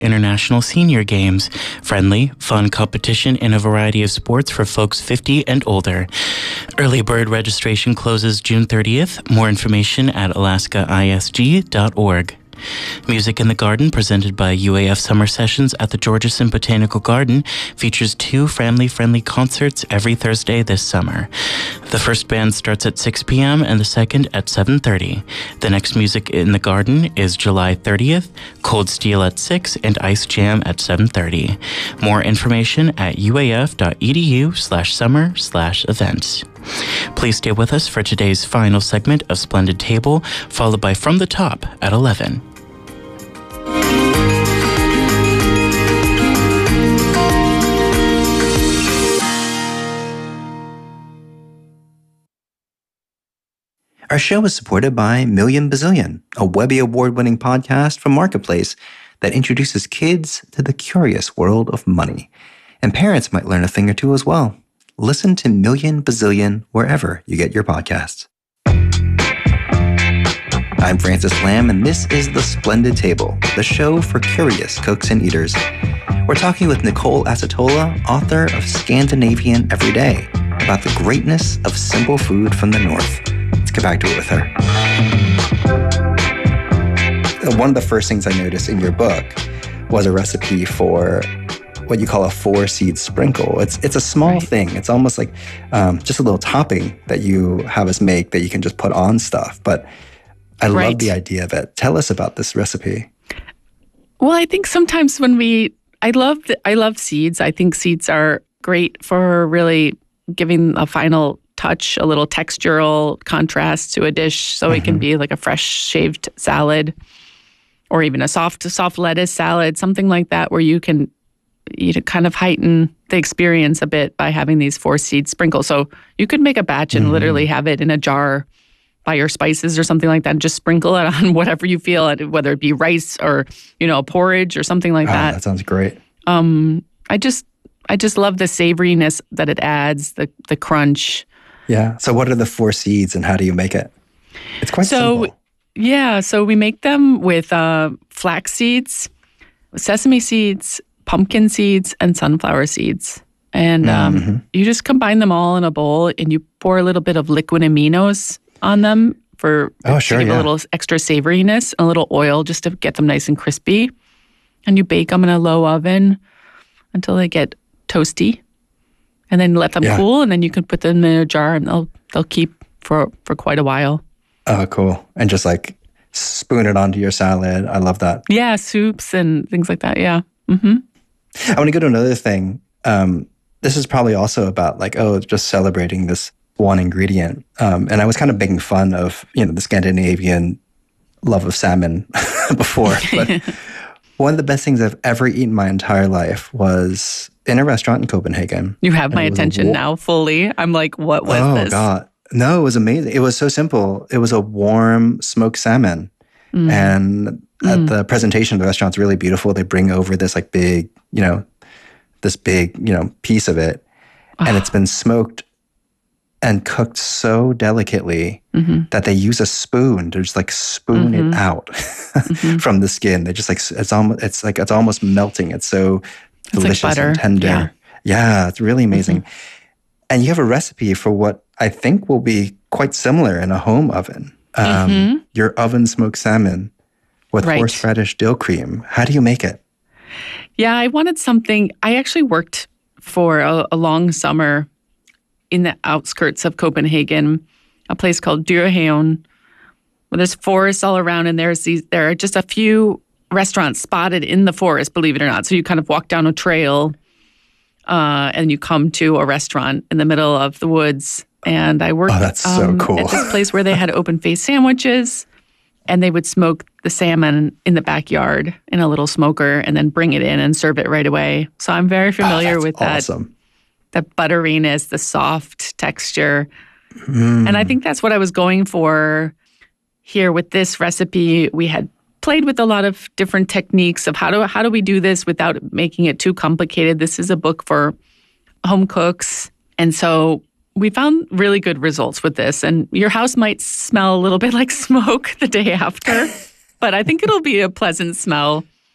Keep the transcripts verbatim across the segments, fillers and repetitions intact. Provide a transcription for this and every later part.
International Senior Games. Friendly, fun competition in a variety of sports for folks fifty and older. Early bird registration closes June thirtieth. More information at alaska I S G dot org. Music in the Garden, presented by U A F Summer Sessions at the Georgeson Botanical Garden, features two family-friendly concerts every Thursday this summer. The first band starts at six p.m. and the second at seven thirty. The next Music in the Garden is July thirtieth, Cold Steel at six, and Ice Jam at seven thirty. More information at uaf.edu slash summer slash events. Please stay with us for today's final segment of Splendid Table, followed by From the Top at eleven. Our show is supported by Million Bazillion, a Webby Award-winning podcast from Marketplace that introduces kids to the curious world of money. And parents might learn a thing or two as well. Listen to Million Bazillion wherever you get your podcasts. I'm Francis Lamb, and this is The Splendid Table, the show for curious cooks and eaters. We're talking with Nicole Acitola, author of Scandinavian Every Day, about the greatness of simple food from the North. Let's get back to it with her. One of the first things I noticed in your book was a recipe for what you call a four-seed sprinkle. It's it's a small right. thing. It's almost like um, just a little topping that you have us make that you can just put on stuff. But I right. love the idea of it. Tell us about this recipe. Well, I think sometimes when we, I love the, I love seeds. I think seeds are great for really giving a final touch, a little textural contrast to a dish, so mm-hmm. it can be like a fresh shaved salad, or even a soft soft lettuce salad, something like that, where you can you know, kind of heighten the experience a bit by having these four seed sprinkles. So you could make a batch and mm-hmm. literally have it in a jar by your spices or something like that, and just sprinkle it on whatever you feel, whether it be rice or you know a porridge or something like oh, that. That sounds great. Um, I just I just love the savoriness that it adds, the the crunch. Yeah. So what are the four seeds and how do you make it? It's quite so, simple. Yeah. So we make them with uh, flax seeds, sesame seeds, pumpkin seeds, and sunflower seeds. And um, mm-hmm. you just combine them all in a bowl and you pour a little bit of liquid aminos on them for oh, sure, to give yeah. a little extra savoriness, a little oil just to get them nice and crispy. And you bake them in a low oven until they get toasty. And then let them yeah. cool, and then you can put them in a jar, and they'll they'll keep for, for quite a while. Oh, cool! And just like spoon it onto your salad. I love that. Yeah, soups and things like that. Yeah. Mm-hmm. I want to go to another thing. Um, this is probably also about like oh, just celebrating this one ingredient. Um, and I was kind of making fun of you know the Scandinavian love of salmon before, but one of the best things I've ever eaten my entire life was in a restaurant in Copenhagen. You have my attention wa- now fully. I'm like, what was oh, this? Oh, God. No, it was amazing. It was so simple. It was a warm smoked salmon. Mm. And at mm. the presentation of the restaurant, it's really beautiful. They bring over this like big, you know, this big, you know, piece of it. Oh. And it's been smoked and cooked so delicately mm-hmm. that they use a spoon to just like spoon mm-hmm. it out mm-hmm. from the skin. They just like, it's almost, it's like, it's almost melting. It's so It's delicious like butter. and tender. Yeah. yeah, it's really amazing. Mm-hmm. And you have a recipe for what I think will be quite similar in a home oven. Um, mm-hmm. Your oven smoked salmon with right. horseradish dill cream. How do you make it? Yeah, I wanted something. I actually worked for a, a long summer in the outskirts of Copenhagen, a place called Dyrehaven, where there's forests all around, and there's these. There are just a few restaurants spotted in the forest, believe it or not. So you kind of walk down a trail uh, and you come to a restaurant in the middle of the woods. And I worked oh, that's so um, cool. at this place where they had open-faced sandwiches, and they would smoke the salmon in the backyard in a little smoker and then bring it in and serve it right away. So I'm very familiar oh, with awesome. that, that butteriness, the soft texture. Mm. And I think that's what I was going for here with this recipe. We had played with a lot of different techniques of how do how do we do this without making it too complicated. This is a book for home cooks. And so we found really good results with this. And your house might smell a little bit like smoke the day after, but I think it'll be a pleasant smell.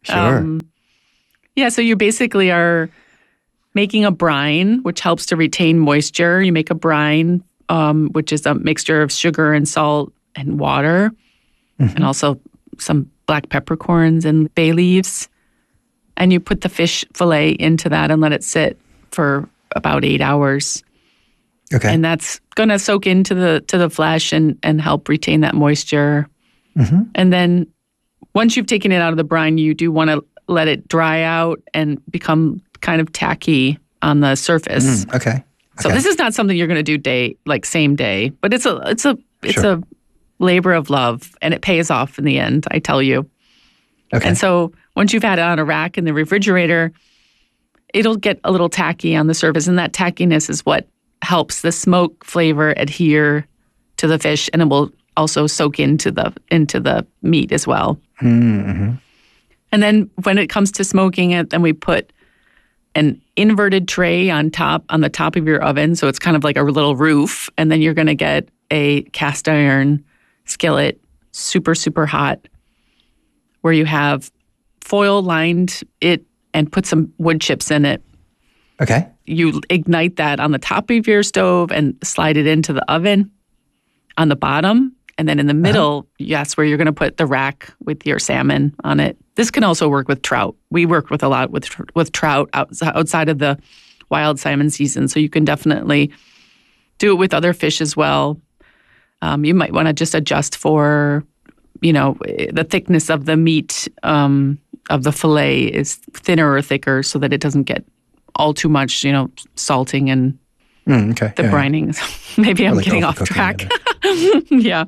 Sure. Um, yeah, so you basically are making a brine, which helps to retain moisture. You make a brine, um, which is a mixture of sugar and salt and water, mm-hmm. and also some black peppercorns and bay leaves. And you put the fish fillet into that and let it sit for about eight hours. Okay. And that's going to soak into the to the flesh and, and help retain that moisture. Mm-hmm. And then once you've taken it out of the brine, you do want to let it dry out and become kind of tacky on the surface. Mm, okay. So okay. this is not something you're going to do day like same day, but it's a it's a it's sure. a labor of love, and it pays off in the end, I tell you. Okay. And so once you've had it on a rack in the refrigerator, it'll get a little tacky on the surface, and that tackiness is what helps the smoke flavor adhere to the fish, and it will also soak into the into the meat as well. Mm-hmm. And then when it comes to smoking it, then we put an inverted tray on top, on the top of your oven, so it's kind of like a little roof, and then you're going to get a cast iron skillet, super, super hot, where you have foil lined it and put some wood chips in it. Okay. You ignite that on the top of your stove and slide it into the oven on the bottom. And then in the middle, uh-huh. yes, where you're going to put the rack with your salmon on it. This can also work with trout. We work with a lot with with trout outside of the wild salmon season. So you can definitely do it with other fish as well. Um, you might want to just adjust for, you know, the thickness of the meat, um, of the fillet is thinner or thicker so that it doesn't get all too much, you know, salting and mm, okay. the yeah. brining. Maybe I'm like getting off track. yeah.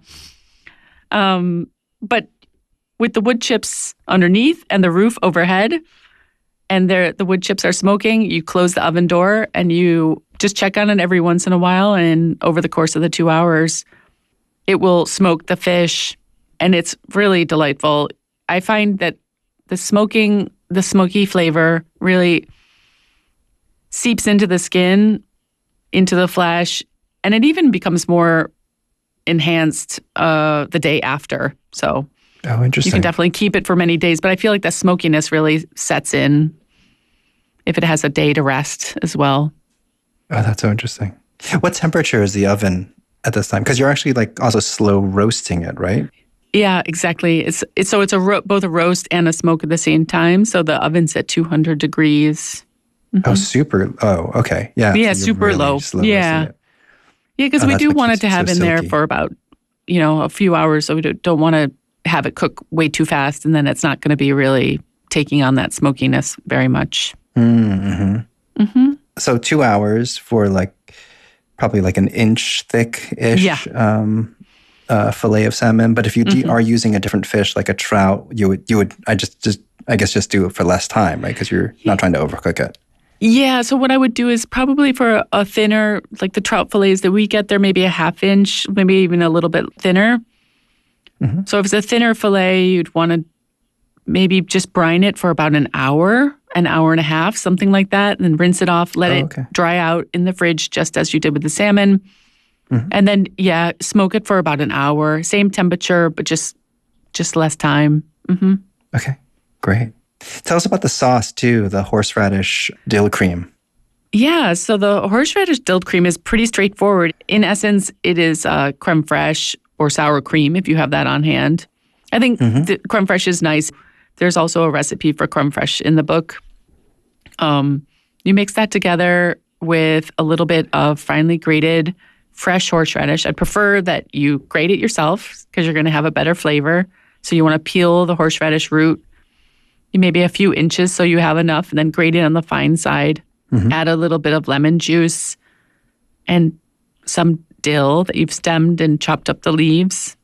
Um, but with the wood chips underneath and the roof overhead, and the wood chips are smoking, you close the oven door and you just check on it every once in a while. And over the course of the two hours, it will smoke the fish, and it's really delightful. I find that the smoking, the smoky flavor really seeps into the skin, into the flesh, and it even becomes more enhanced uh, the day after. So oh, interesting. You can definitely keep it for many days, but I feel like the smokiness really sets in if it has a day to rest as well. Oh, that's so interesting. What temperature is the oven at this time? Because you're actually like also slow roasting it, right? Yeah, exactly. It's it's so it's a ro- both a roast and a smoke at the same time. So the oven's at two hundred degrees. Mm-hmm. Oh, super. Oh, okay. Yeah. Yeah, so super really low. Yeah. Yeah, because oh, we do want it it to have so in there silky. for about, you know, a few hours. So we don't want to have it cook way too fast, and then it's not going to be really taking on that smokiness very much. Mm-hmm. Mm-hmm. So two hours for like probably like an inch thick-ish Yeah. um, uh, fillet of salmon. But if you Mm-hmm. are using a different fish like a trout, you would you would I just just I guess just do it for less time, right? Because you're not trying to overcook it. Yeah, so what I would do is probably for a, a thinner, like the trout fillets that we get, they're maybe a half inch, maybe even a little bit thinner. Mm-hmm. So if it's a thinner fillet, you'd want to maybe just brine it for about an hour, an hour and a half, something like that, and then rinse it off, let Oh, it okay. dry out in the fridge just as you did with the salmon. Mm-hmm. And then, yeah, smoke it for about an hour, same temperature, but just just less time. Mm-hmm. Okay, great. Tell us about the sauce too, the horseradish dill cream. Yeah, so the horseradish dill cream is pretty straightforward. In essence, it is uh, creme fraiche or sour cream if you have that on hand. I think mm-hmm. the creme fraiche is nice. There's also a recipe for creme fraiche in the book. Um, you mix that together with a little bit of finely grated fresh horseradish. I'd prefer that you grate it yourself because you're going to have a better flavor. So you want to peel the horseradish root, maybe a few inches so you have enough, and then grate it on the fine side. Mm-hmm. Add a little bit of lemon juice and some dill that you've stemmed and chopped up the leaves.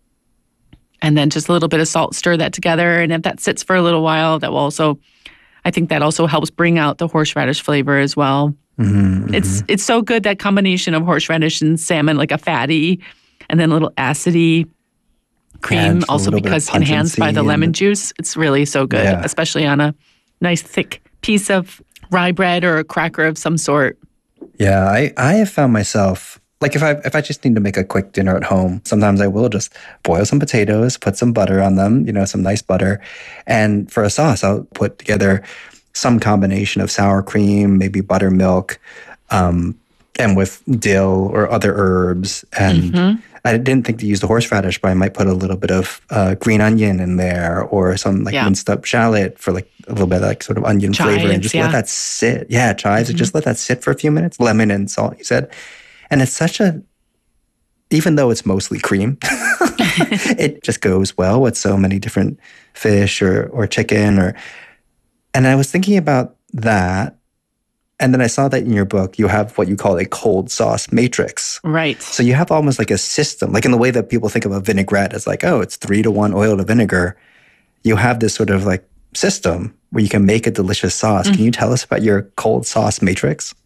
And then just a little bit of salt, stir that together. And if that sits for a little while, that will also, I think that also helps bring out the horseradish flavor as well. Mm-hmm. It's it's so good, that combination of horseradish and salmon, like a fatty and then a little acidy cream, yeah, also because enhanced by the lemon and... juice. It's really so good, yeah. especially on a nice thick piece of rye bread or a cracker of some sort. Yeah, I, I have found myself, Like if I if I just need to make a quick dinner at home, sometimes I will just boil some potatoes, put some butter on them, you know, some nice butter. And for a sauce, I'll put together some combination of sour cream, maybe buttermilk, um, and with dill or other herbs. And mm-hmm. I didn't think to use the horseradish, but I might put a little bit of uh, green onion in there or some like yeah. minced up shallot for like a little bit of like sort of onion chives, flavor and just yeah. let that sit. Yeah, chives. Mm-hmm. And just let that sit for a few minutes. Lemon and salt, you said. And it's such a, even though it's mostly cream, it just goes well with so many different fish or or chicken or, and I was thinking about that. And then I saw that in your book, you have what you call a cold sauce matrix. Right. So you have almost like a system, like in the way that people think of a vinaigrette as like, oh, it's three to one oil to vinegar. You have this sort of like system where you can make a delicious sauce. Mm. Can you tell us about your cold sauce matrix?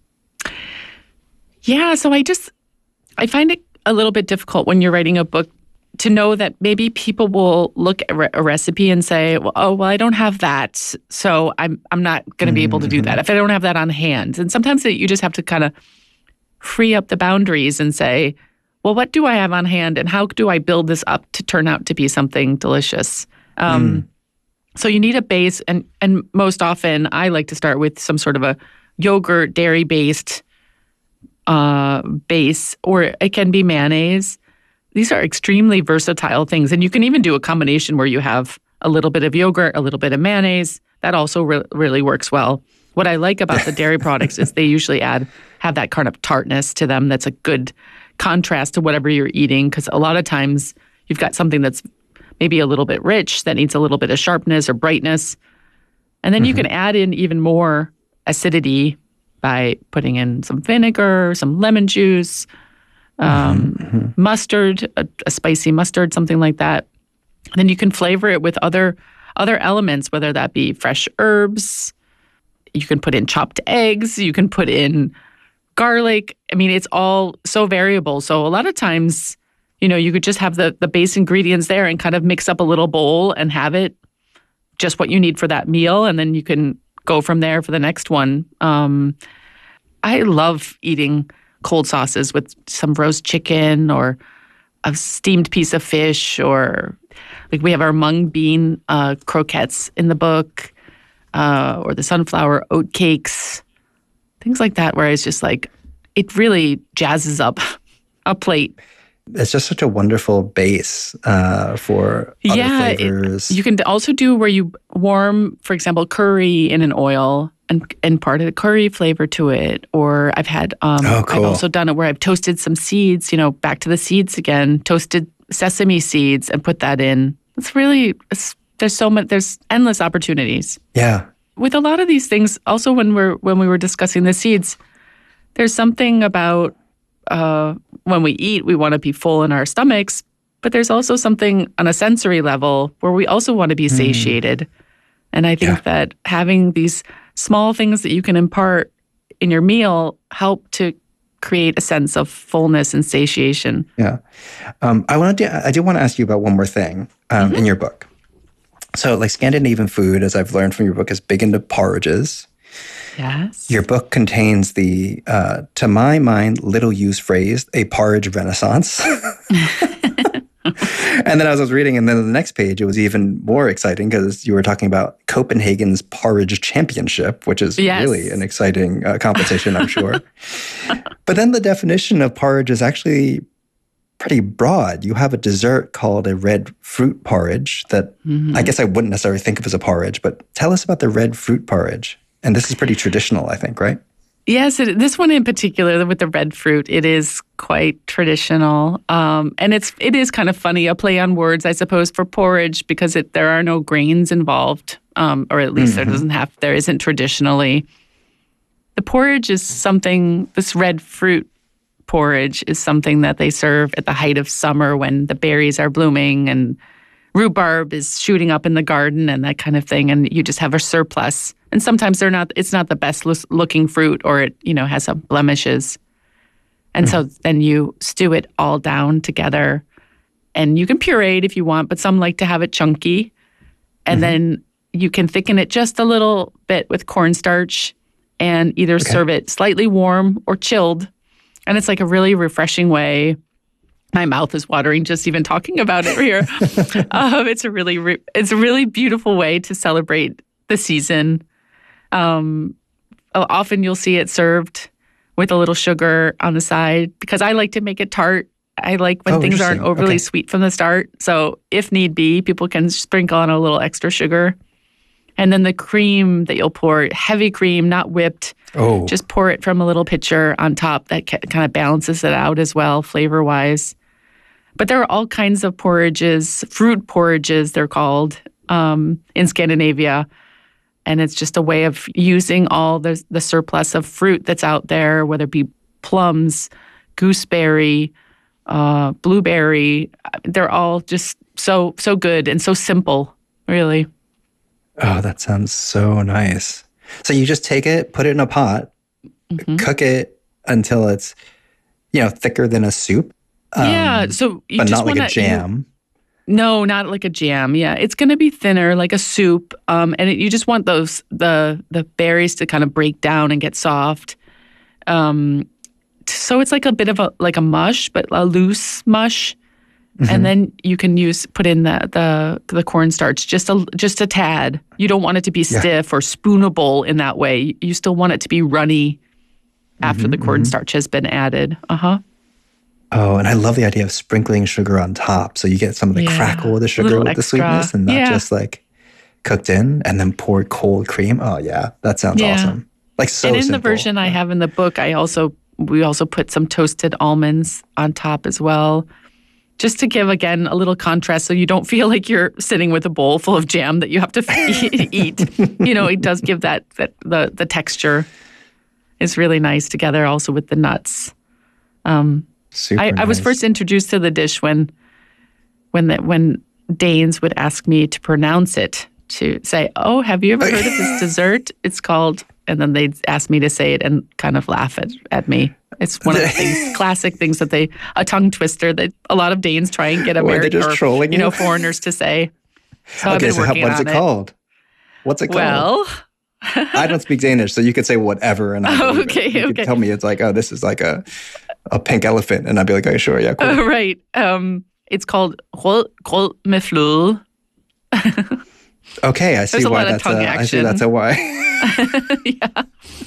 Yeah. So I just, I find it a little bit difficult when you're writing a book to know that maybe people will look at a recipe and say, well, oh, well, I don't have that, so I'm I'm not going to be able to do that if I don't have that on hand. And sometimes you just have to kind of free up the boundaries and say, well, what do I have on hand and how do I build this up to turn out to be something delicious? Um, mm. So you need a base, and and most often I like to start with some sort of a yogurt, dairy-based uh, base, or it can be mayonnaise. These are extremely versatile things. And you can even do a combination where you have a little bit of yogurt, a little bit of mayonnaise. That also re- really works well. What I like about the dairy products is they usually add, have that kind of tartness to them that's a good contrast to whatever you're eating. Because a lot of times you've got something that's maybe a little bit rich that needs a little bit of sharpness or brightness. And then mm-hmm. you can add in even more acidity by putting in some vinegar, some lemon juice, Um, mm-hmm. mustard, a, a spicy mustard, something like that. And then you can flavor it with other other elements, whether that be fresh herbs. You can put in chopped eggs. You can put in garlic. I mean, it's all so variable. So a lot of times, you know, you could just have the the base ingredients there and kind of mix up a little bowl and have it just what you need for that meal. And then you can go from there for the next one. Um, I love eating cold sauces with some roast chicken or a steamed piece of fish, or like we have our mung bean uh, croquettes in the book, uh, or the sunflower oat cakes, things like that, where it's just like, it really jazzes up a plate. It's just such a wonderful base uh, for other yeah, flavors. It, you can also do where you warm, for example, curry in an oil and and part of the curry flavor to it. Or I've had, um, oh, cool. I've also done it where I've toasted some seeds, you know, back to the seeds again, toasted sesame seeds and put that in. It's really, it's, there's so much, there's endless opportunities. Yeah. With a lot of these things, also when we're when we were discussing the seeds, there's something about uh, when we eat, we want to be full in our stomachs, but there's also something on a sensory level where we also want to be satiated. Mm. And I think yeah. that having these small things that you can impart in your meal help to create a sense of fullness and satiation. Yeah. Um, I want to. I do want to ask you about one more thing um, mm-hmm. in your book. So, like Scandinavian food, as I've learned from your book, is big into porridges. Yes. Your book contains the, uh, to my mind, little used phrase, a porridge renaissance. And then as I was reading, and then on the next page, it was even more exciting because you were talking about Copenhagen's Porridge Championship, which is yes. really an exciting uh, competition, I'm sure. But then the definition of porridge is actually pretty broad. You have a dessert called a red fruit porridge that mm-hmm. I guess I wouldn't necessarily think of as a porridge, but tell us about the red fruit porridge. And this is pretty traditional, I think, right? Yes, it, this one in particular with the red fruit, it is quite traditional. Um, and it's it is kind of funny, a play on words, I suppose, for porridge because it, there are no grains involved, um, or at least mm-hmm. there doesn't have, there isn't traditionally. The porridge is something, this red fruit porridge is something that they serve at the height of summer when the berries are blooming and rhubarb is shooting up in the garden and that kind of thing, and you just have a surplus. And sometimes they're not. It's not the best looking fruit, or it you know has some blemishes. And mm. so then you stew it all down together, and you can puree it if you want, but some like to have it chunky, and mm-hmm. then you can thicken it just a little bit with cornstarch, and either okay. serve it slightly warm or chilled. And it's like a really refreshing way. My mouth is watering just even talking about it here. um, it's a really, re- it's a really beautiful way to celebrate the season. Um, often you'll see it served with a little sugar on the side because I like to make it tart. I like when oh, things aren't overly okay. sweet from the start. So if need be, people can sprinkle on a little extra sugar. And then the cream that you'll pour, heavy cream, not whipped. Oh. Just pour it from a little pitcher on top. That kind of balances it out as well, flavor-wise. But there are all kinds of porridges, fruit porridges they're called, um, in Scandinavia. And it's just a way of using all the, the surplus of fruit that's out there, whether it be plums, gooseberry, uh, blueberry. They're all just so so good and so simple, really. Oh, that sounds so nice. So you just take it, put it in a pot, mm-hmm. cook it until it's, you know, thicker than a soup. Um, yeah, so you but just not like wanna, a jam. You, no, not like a jam. Yeah, it's going to be thinner, like a soup, um, and it, you just want those the the berries to kind of break down and get soft. Um, so it's like a bit of a like a mush, but a loose mush. Mm-hmm. And then you can use put in the the the cornstarch just a just a tad. You don't want it to be stiff yeah. or spoonable in that way. You still want it to be runny after mm-hmm, the cornstarch mm-hmm. has been added. Uh huh. Oh, and I love the idea of sprinkling sugar on top, so you get some of the yeah. crackle of the sugar with extra. the sweetness, and not yeah. just like cooked in, and then pour cold cream. Oh yeah, that sounds yeah. awesome. Like so. And in simple. the version yeah. I have in the book, I also we also put some toasted almonds on top as well. Just to give, again, a little contrast so you don't feel like you're sitting with a bowl full of jam that you have to eat. You know, it does give that, that the, the texture is really nice together also with the nuts. Um, Super I, nice. I was first introduced to the dish when when the, when Danes would ask me to pronounce it, to say, oh, have you ever heard of this dessert? It's called, and then they'd ask me to say it and kind of laugh at, at me. It's one of the things, classic things that they, a tongue twister that a lot of Danes try and get American or, trolling you know, foreigners to say. So okay, I've been so working how, what is on it called? What's it called? Well, I don't speak Danish, so you could say whatever, and I oh, okay, it. You okay. could tell me it's like, oh, this is like a a pink elephant, and I'd be like, oh, sure, yeah, cool. Uh, right. Um, it's called rød grød med fløde. Okay, I see why that's a, I see that's a why. yeah.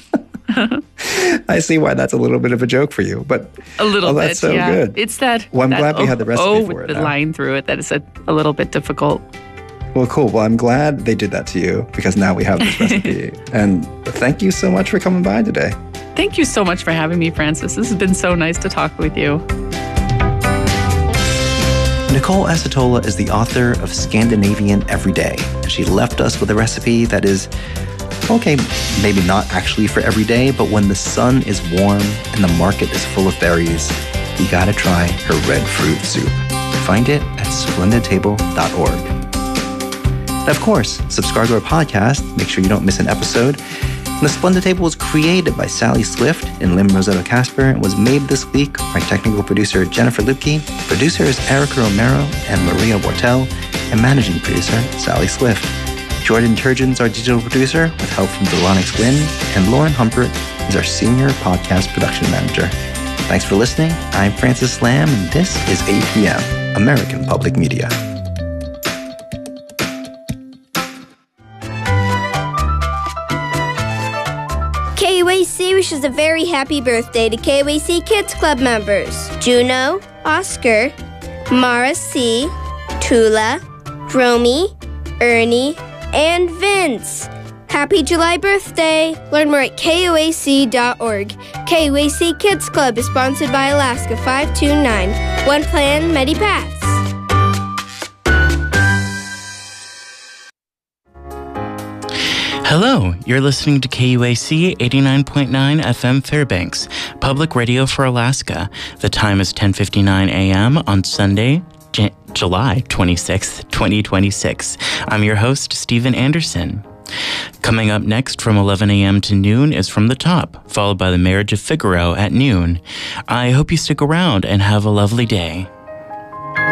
I see why that's a little bit of a joke for you, but a little oh, bit. That's so yeah. good. It's that. Well, I'm that, glad we oh, had the recipe oh, for with it. the now. line through it that is a, a little bit difficult. Well, cool. Well, I'm glad they did that to you because now we have this recipe. And thank you so much for coming by today. Thank you so much for having me, Francis. This has been so nice to talk with you. Nicole Acetola is the author of Scandinavian Everyday. She left us with a recipe that is, okay, maybe not actually for every day, but when the sun is warm and the market is full of berries, you gotta try her red fruit soup. Find it at splendid table dot org. And of course, subscribe to our podcast. Make sure you don't miss an episode. And The Splendid Table was created by Sally Swift and Lim Rosetta Casper and was made this week by technical producer Jennifer Lipke, producers Erica Romero and Maria Wortel, and managing producer Sally Swift. Jordan Turgeon's our digital producer with help from Delonix Wynn, and Lauren Humpert is our senior podcast production manager. Thanks for listening. I'm Francis Lam, and this is A P M, American Public Media. K U A C wishes a very happy birthday to K U A C Kids Club members Juno, Oscar, Mara C, Tula, Romy, Ernie, and Vince. Happy July birthday! Learn more at K U A C dot org. K U A C Kids Club is sponsored by Alaska five two nine. One plan, many paths. Hello, you're listening to K U A C eighty-nine point nine F M Fairbanks, public radio for Alaska. The time is ten fifty-nine a.m. on Sunday, J- July twenty-sixth, twenty twenty-six. I'm your host, Stephen Anderson. Coming up next from eleven a.m. to noon is From the Top, followed by The Marriage of Figaro at noon. I hope you stick around and have a lovely day.